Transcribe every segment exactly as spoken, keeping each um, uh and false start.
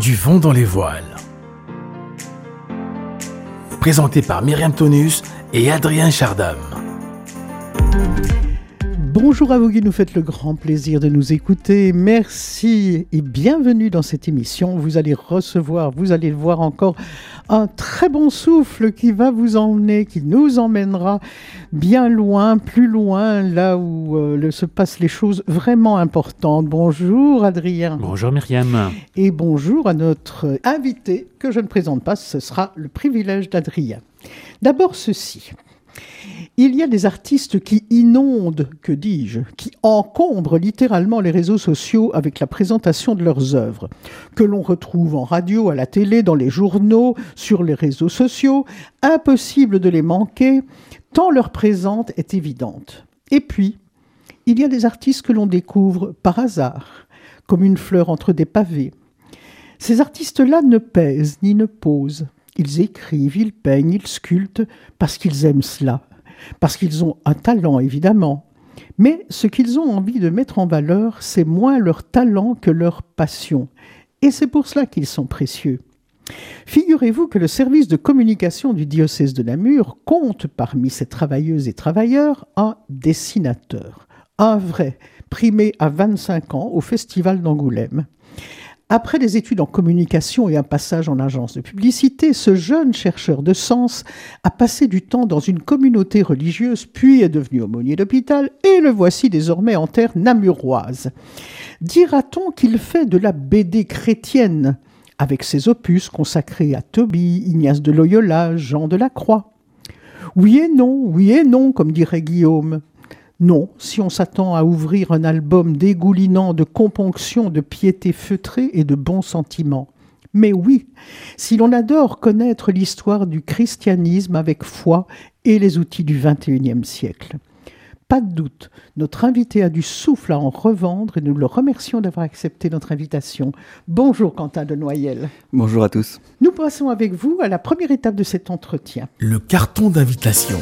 Du vent dans les voiles. Présenté par Myriam Tonus et Adrien Chardam. Bonjour à vous qui nous faites le grand plaisir de nous écouter. Merci et bienvenue dans cette émission. Vous allez recevoir, vous allez le voir encore, un très bon souffle qui va vous emmener, qui nous emmènera bien loin, plus loin, là où euh, le, se passent les choses vraiment importantes. Bonjour Adrien. Bonjour Myriam. Et bonjour à notre invité que je ne présente pas, ce sera le privilège d'Adrien. D'abord ceci. Il y a des artistes qui inondent, que dis-je, qui encombrent littéralement les réseaux sociaux avec la présentation de leurs œuvres, que l'on retrouve en radio, à la télé, dans les journaux, sur les réseaux sociaux. Impossible de les manquer, tant leur présence est évidente. Et puis, il y a des artistes que l'on découvre par hasard, comme une fleur entre des pavés. Ces artistes-là ne pèsent ni ne posent. Ils écrivent, ils peignent, ils sculptent parce qu'ils aiment cela. Parce qu'ils ont un talent, évidemment. Mais ce qu'ils ont envie de mettre en valeur, c'est moins leur talent que leur passion. Et c'est pour cela qu'ils sont précieux. Figurez-vous que le service de communication du diocèse de Namur compte parmi ses travailleuses et travailleurs un dessinateur. Un vrai, primé à vingt-cinq ans au Festival d'Angoulême. Après des études en communication et un passage en agence de publicité, ce jeune chercheur de sens a passé du temps dans une communauté religieuse, puis est devenu aumônier d'hôpital, et le voici désormais en terre namuroise. Dira-t-on qu'il fait de la B D chrétienne, avec ses opus consacrés à Tobie, Ignace de Loyola, Jean de la Croix? Oui et non, oui et non, comme dirait Guillaume. Non, si on s'attend à ouvrir un album dégoulinant de componction, de piété feutrée et de bons sentiments. Mais oui, si l'on adore connaître l'histoire du christianisme avec foi et les outils du vingt et unième siècle. Pas de doute, notre invité a du souffle à en revendre et nous le remercions d'avoir accepté notre invitation. Bonjour Quentin de Noyelles. Bonjour à tous. Nous passons avec vous à la première étape de cet entretien. Le carton d'invitation.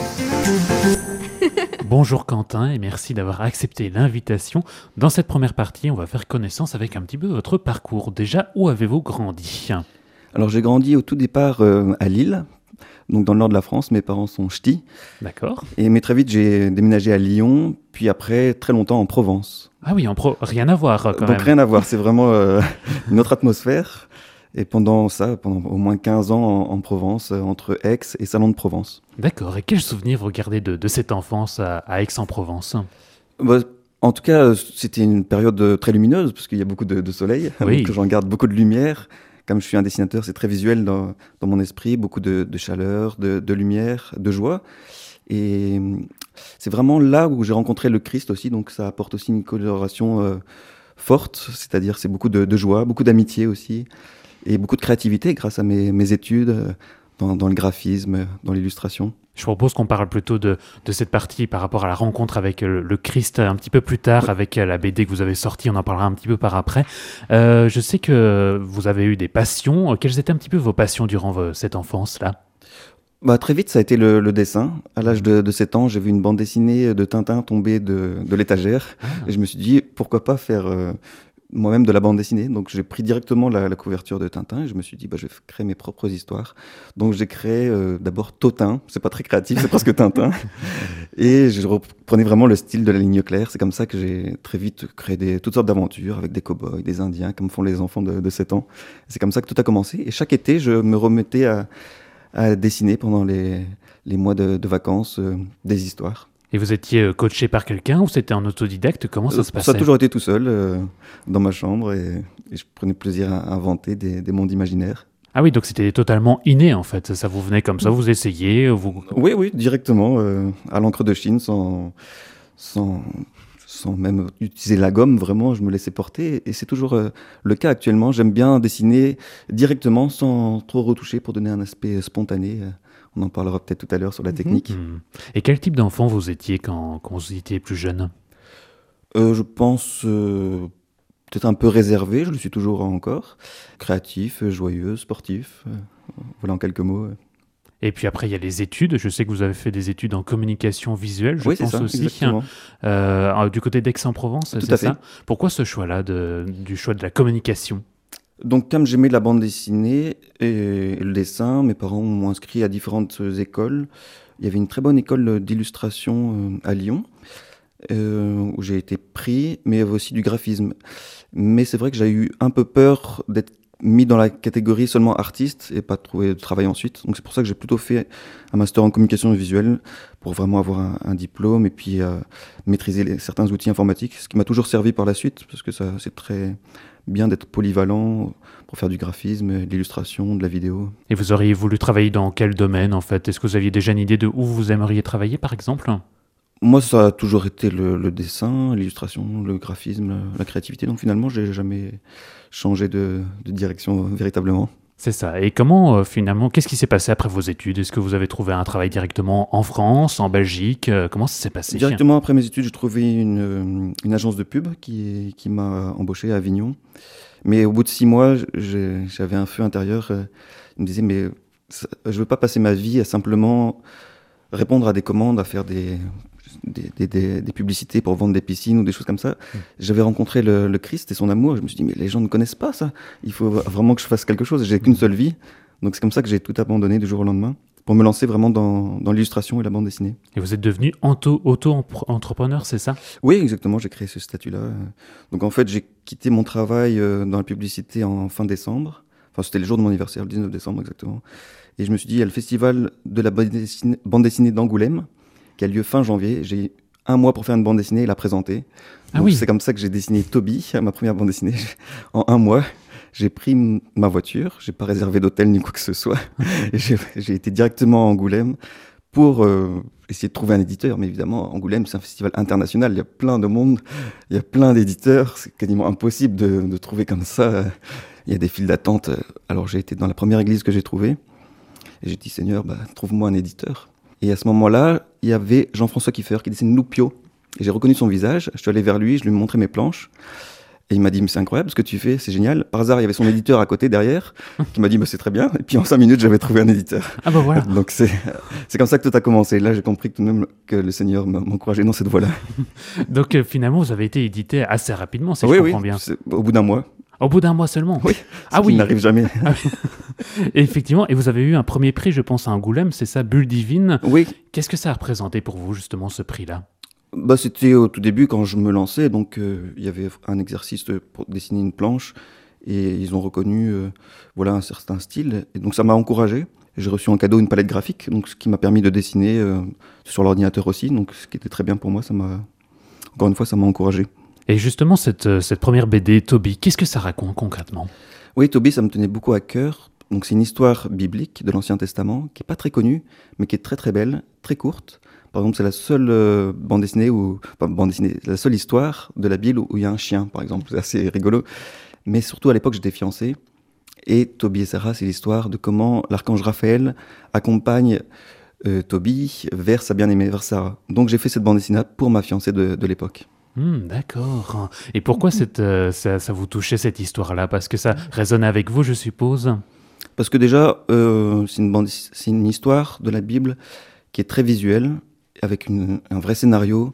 Bonjour Quentin et merci d'avoir accepté l'invitation. Dans cette première partie, on va faire connaissance avec un petit peu votre parcours. Déjà, où avez-vous grandi ? Alors j'ai grandi au tout départ euh, à Lille, donc dans le nord de la France. Mes parents sont ch'tis. D'accord. Et mais très vite j'ai déménagé à Lyon, puis après très longtemps en Provence. Ah oui, en pro... rien à voir quand donc même. Donc rien à voir, c'est vraiment euh, une autre atmosphère. Et pendant ça, pendant au moins quinze ans en, en Provence, euh, entre Aix et Salon de Provence. D'accord. Et quels souvenirs vous gardez de, de cette enfance à, à Aix-en-Provence ? bah, En tout cas, c'était une période très lumineuse, parce qu'il y a beaucoup de, de soleil, oui. donc j'en garde beaucoup de lumière. Comme je suis un dessinateur, c'est très visuel dans, dans mon esprit, beaucoup de, de chaleur, de, de lumière, de joie. Et c'est vraiment là où j'ai rencontré le Christ aussi, donc ça apporte aussi une coloration euh, forte, c'est-à-dire c'est beaucoup de, de joie, beaucoup d'amitié aussi. Et beaucoup de créativité grâce à mes, mes études dans, dans le graphisme, dans l'illustration. Je propose qu'on parle plutôt de, de cette partie par rapport à la rencontre avec le, le Christ un petit peu plus tard, oui. Avec la B D que vous avez sortie, on en parlera un petit peu par après. Euh, je sais que vous avez eu des passions. Quelles étaient un petit peu vos passions durant vos, cette enfance-là ? Bah, très vite, ça a été le, le dessin. À l'âge de, de sept ans, j'ai vu une bande dessinée de Tintin tomber de, de l'étagère. Ah. Et je me suis dit, pourquoi pas faire... Euh, moi-même de la bande dessinée, donc j'ai pris directement la, la couverture de Tintin et je me suis dit bah, je vais créer mes propres histoires. Donc j'ai créé euh, d'abord Totin, c'est pas très créatif, c'est presque Tintin, et je reprenais vraiment le style de la ligne claire. C'est comme ça que j'ai très vite créé des, toutes sortes d'aventures avec des cow-boys, des indiens, comme font les enfants de, de sept ans. C'est comme ça que tout a commencé, et chaque été je me remettais à, à dessiner pendant les, les mois de, de vacances euh, des histoires. Et vous étiez coaché par quelqu'un ou c'était en autodidacte ? Comment ça euh, se passait ? Ça a toujours été tout seul, euh, dans ma chambre, et, et je prenais plaisir à inventer des, des mondes imaginaires. Ah oui, donc c'était totalement inné en fait, ça vous venait comme ça, vous essayez vous... Oui, oui, directement, euh, à l'encre de Chine, sans, sans, sans même utiliser la gomme, vraiment, je me laissais porter, et c'est toujours euh, le cas actuellement. J'aime bien dessiner directement, sans trop retoucher, pour donner un aspect spontané. On en parlera peut-être tout à l'heure sur la technique. Mmh. Et quel type d'enfant vous étiez quand, quand vous étiez plus jeune ? euh, Je pense euh, peut-être un peu réservé, je le suis toujours encore. Créatif, joyeux, sportif. Euh, voilà en quelques mots. Et puis après, il y a les études. Je sais que vous avez fait des études en communication visuelle, je oui, pense c'est ça, aussi. Exactement. Euh, du côté d'Aix-en-Provence, tout c'est à ça fait. Pourquoi ce choix-là, de, du choix de la communication ? Donc, comme j'aimais la bande dessinée et le dessin, mes parents m'ont inscrit à différentes écoles. Il y avait une très bonne école d'illustration euh, à Lyon, euh, où j'ai été pris, mais il y avait aussi du graphisme. Mais c'est vrai que j'ai eu un peu peur d'être mis dans la catégorie seulement artiste et pas trouver de travail ensuite. Donc c'est pour ça que j'ai plutôt fait un master en communication visuelle pour vraiment avoir un, un diplôme et puis euh, maîtriser les, certains outils informatiques, ce qui m'a toujours servi par la suite, parce que ça, c'est très bien d'être polyvalent pour faire du graphisme, de l'illustration, de la vidéo. Et vous auriez voulu travailler dans quel domaine en fait? Est-ce que vous aviez déjà une idée de où vous aimeriez travailler par exemple? Moi, ça a toujours été le, le dessin, l'illustration, le graphisme, la, la créativité. Donc finalement, j'ai jamais changé de, de direction véritablement. C'est ça. Et comment, euh, finalement, qu'est-ce qui s'est passé après vos études? Est-ce que vous avez trouvé un travail directement en France, en Belgique? Euh, Comment ça s'est passé? Directement après mes études, j'ai trouvé une, une agence de pub qui, qui m'a embauché à Avignon. Mais au bout de six mois, j'ai- j'avais un feu intérieur. euh, Il me disait, mais ça- je ne veux pas passer ma vie à simplement répondre à des commandes, à faire des, des, des- des- des publicités pour vendre des piscines ou des choses comme ça. Mm. J'avais rencontré le, le Christ et son amour. Je me suis dit, mais les gens ne connaissent pas ça. Il faut vraiment que je fasse quelque chose. J'ai qu'une seule vie. Donc c'est comme ça que j'ai tout abandonné du jour au lendemain pour me lancer vraiment dans, dans l'illustration et la bande dessinée. Et vous êtes devenu auto- auto-entrepreneur, c'est ça? Oui, exactement, j'ai créé ce statut-là. Donc en fait, j'ai quitté mon travail euh, dans la publicité en fin décembre. Enfin, c'était le jour de mon anniversaire, le dix-neuf décembre exactement. Et je me suis dit, il y a le festival de la bande dessinée, bande dessinée d'Angoulême, qui a lieu fin janvier. J'ai un mois pour faire une bande dessinée et la présenter. Ah Donc, oui. c'est comme ça que j'ai dessiné Toby, ma première bande dessinée, en un mois. J'ai pris m- ma voiture, j'ai pas réservé d'hôtel ni quoi que ce soit. Et j'ai j'ai été directement à Angoulême pour euh, essayer de trouver un éditeur. Mais évidemment, Angoulême, c'est un festival international. Il y a plein de monde, il y a plein d'éditeurs. C'est quasiment impossible de, de trouver comme ça. Il y a des files d'attente. Alors j'ai été dans la première église que j'ai trouvée. Et j'ai dit, Seigneur, bah, trouve-moi un éditeur. Et à ce moment-là, il y avait Jean-François Kiefer qui dessine Loupio. Et j'ai reconnu son visage. Je suis allé vers lui, je lui ai montré mes planches. Et il m'a dit, mais c'est incroyable ce que tu fais, c'est génial. Par hasard, il y avait son éditeur à côté, derrière, qui m'a dit, bah, c'est très bien. Et puis en cinq minutes, j'avais trouvé un éditeur. Ah bah voilà. Donc c'est c'est comme ça que tout a commencé. Là, j'ai compris que, tout de même, que le Seigneur m'a- m'encourageait dans cette voie-là. Donc euh, finalement, vous avez été édité assez rapidement, si oui, je oui, comprends bien. c'est- au bout d'un mois. Au bout d'un mois seulement. Oui, Ah ce qui oui. n'arrive jamais. Et effectivement, et vous avez eu un premier prix, je pense, à Angoulême, c'est ça, Bulle Divine. Oui, Qu'est-ce que ça a représenté pour vous, justement, ce prix-là? bah, c'était au tout début quand je me lançais. Donc, euh, il y avait un exercice de- pour dessiner une planche. Et ils ont reconnu euh, voilà, un certain style. Et donc, ça m'a encouragé. J'ai reçu en cadeau une palette graphique, donc, ce qui m'a permis de dessiner euh, sur l'ordinateur aussi. Donc, ce qui était très bien pour moi. Ça m'a... Encore une fois, ça m'a encouragé. Et justement, cette, euh, cette première B D, Toby, qu'est-ce que ça raconte concrètement? Oui, Toby, ça me tenait beaucoup à cœur. Donc, c'est une histoire biblique de l'Ancien Testament qui est pas très connue, mais qui est très très belle, très courte. Par exemple, c'est la seule euh, bande dessinée ou pas bande dessinée, la seule histoire de la Bible où il y a un chien, par exemple. C'est assez rigolo. Mais surtout à l'époque, j'étais fiancé. Et Toby et Sarah, c'est l'histoire de comment l'archange Raphaël accompagne euh, Toby vers sa bien-aimée, vers Sarah. Donc, j'ai fait cette bande dessinée pour ma fiancée de, de l'époque. Hmm, d'accord. Et pourquoi cette, euh, ça, ça vous touchait cette histoire-là? Parce que ça résonne avec vous, je suppose. Parce que déjà, euh, c'est une bande, c'est une histoire de la Bible qui est très visuelle, avec une- un vrai scénario.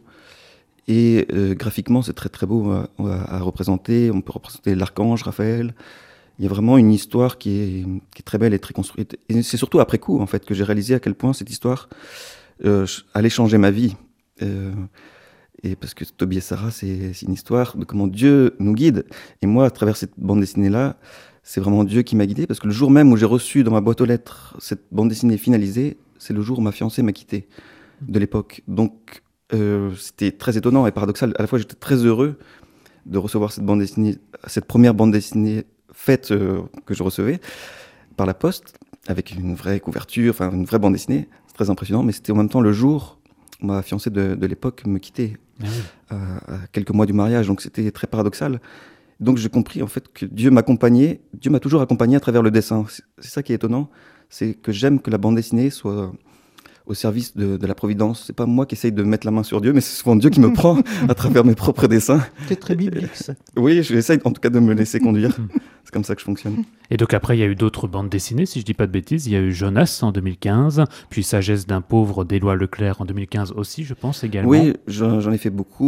Et euh, graphiquement, c'est très très beau à, à- à représenter. On peut représenter l'archange, Raphaël. Il y a vraiment une histoire qui est, qui est très belle et très construite. Et c'est surtout après coup, en fait, que j'ai réalisé à quel point cette histoire euh, ch- allait changer ma vie. Euh, et parce que Toby et Sarah, c'est c'est une histoire de comment Dieu nous guide. Et moi, à travers cette bande dessinée-là, c'est vraiment Dieu qui m'a guidé. Parce que le jour même où j'ai reçu dans ma boîte aux lettres cette bande dessinée finalisée, c'est le jour où ma fiancée m'a quitté de l'époque. Donc, euh, c'était très étonnant et paradoxal. À la fois, j'étais très heureux de recevoir cette bande dessinée, cette première bande dessinée faite euh, que je recevais par la poste, avec une vraie couverture, enfin une vraie bande dessinée. C'est très impressionnant, mais c'était en même temps le jour où ma fiancée de, de l'époque me quittait, Ah oui. à, à quelques mois du mariage. Donc, c'était très paradoxal. Donc, j'ai compris en fait que Dieu m'accompagnait. Dieu m'a toujours accompagné à travers le dessin. C'est c'est ça qui est étonnant, c'est que j'aime que la bande dessinée soit au service de, de la providence. C'est pas moi qui essaye de mettre la main sur Dieu, mais c'est souvent Dieu qui me prend à travers mes propres dessins. C'est très biblique, ça. Oui, j'essaye en tout cas de me laisser conduire. C'est comme ça que je fonctionne. Et donc après, il y a eu d'autres bandes dessinées, si je dis pas de bêtises. Il y a eu Jonas en deux mille quinze, puis Sagesse d'un pauvre d'Éloi Leclerc en deux mille quinze aussi, je pense également. Oui, j'en j'en ai fait beaucoup.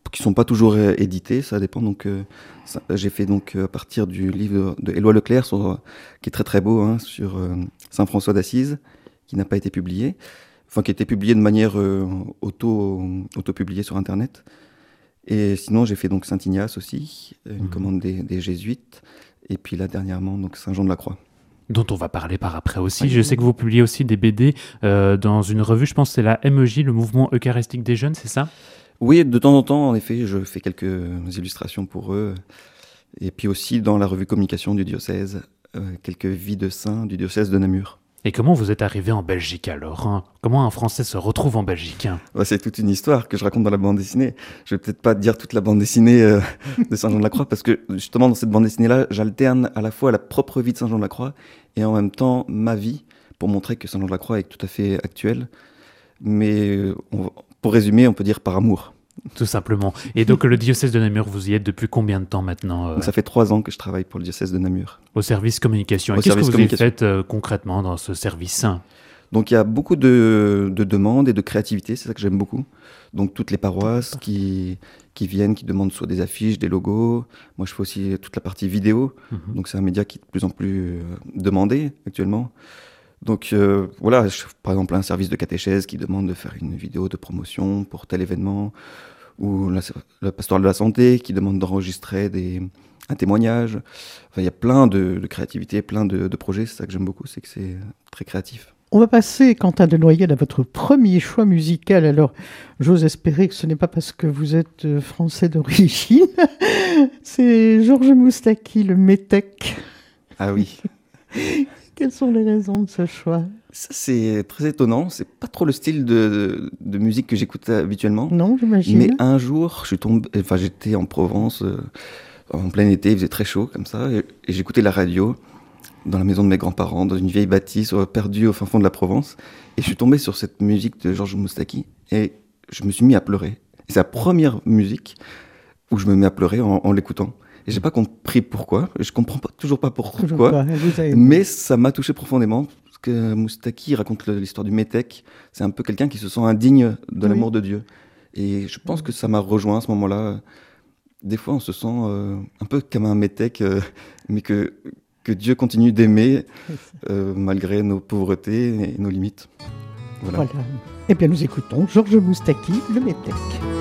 qui sont pas toujours euh, édités, ça dépend. Donc, euh, ça, j'ai fait donc euh, à partir du livre de Éloi Leclerc, sur, euh, qui est très très beau, hein, sur euh, Saint François d'Assise, qui n'a pas été publié, enfin qui a été publié de manière euh, auto auto-publiée sur Internet. Et sinon, j'ai fait donc Saint Ignace aussi, une mmh. commande des, des Jésuites, et puis là dernièrement donc Saint Jean de la Croix. Dont on va parler par après aussi. Oui. Je sais que vous publiez aussi des B D euh, dans une revue, je pense que c'est la M E J, le Mouvement Eucharistique des Jeunes, c'est ça ? Oui, de temps en temps, en effet, je fais quelques illustrations pour eux. Et puis aussi dans la revue Communication du diocèse, euh, quelques vies de saints du diocèse de Namur. Et comment vous êtes arrivé en Belgique alors, hein ? Comment un Français se retrouve en Belgique, hein ? Bah, c'est toute une histoire que je raconte dans la bande dessinée. Je vais peut-être pas dire toute la bande dessinée euh, de Saint Jean de la Croix, parce que justement dans cette bande dessinée-là, j'alterne à la fois la propre vie de Saint Jean de la Croix et en même temps ma vie, pour montrer que Saint Jean de la Croix est tout à fait actuel. Mais on, pour résumer, on peut dire par amour. Tout simplement. Et donc le diocèse de Namur, vous y êtes depuis combien de temps maintenant euh... Donc, ça fait trois ans que je travaille pour le diocèse de Namur. Au service communication. Et Au qu'est-ce que vous y faites euh, concrètement dans ce service ? Donc il y a beaucoup de, de demandes et de créativité, c'est ça que j'aime beaucoup. Donc toutes les paroisses qui, qui viennent, qui demandent soit des affiches, des logos. Moi je fais aussi toute la partie vidéo, mmh. donc c'est un média qui est de plus en plus euh, demandé actuellement. Donc euh, voilà, je, par exemple un service de catéchèse qui demande de faire une vidéo de promotion pour tel événement, ou la, la pastorale de la santé qui demande d'enregistrer des, un témoignage. Enfin, il y a plein de, de créativité, plein de, de projets, c'est ça que j'aime beaucoup, c'est que c'est très créatif. On va passer, Quentin Denoyel, à votre premier choix musical. Alors, j'ose espérer que ce n'est pas parce que vous êtes français d'origine. C'est Georges Moustaki, le métèque. Ah oui. Quelles sont les raisons de ce choix ? Ça, c'est très étonnant. C'est pas trop le style de, de musique que j'écoute habituellement. Non, j'imagine. Mais un jour, je suis tombé, enfin, j'étais en Provence, euh, en plein été, il faisait très chaud comme ça, et, et j'écoutais la radio dans la maison de mes grands-parents, dans une vieille bâtisse euh, perdue au fin fond de la Provence. Et je suis tombé sur cette musique de Georges Moustaki, et je me suis mis à pleurer. Et c'est la première musique où je me mets à pleurer en, en l'écoutant. Et j'ai pas compris pourquoi, je comprends pas, toujours pas pourquoi, toujours pas. Mais ça m'a touché profondément, parce que Moustaki raconte l'histoire du métèque, c'est un peu quelqu'un qui se sent indigne de oui. l'amour de Dieu. Et je pense que ça m'a rejoint à ce moment-là. Des fois, on se sent euh, un peu comme un métèque, euh, mais que, que Dieu continue d'aimer, euh, malgré nos pauvretés et nos limites. Voilà. Voilà. Eh bien, nous écoutons Georges Moustaki, le métèque.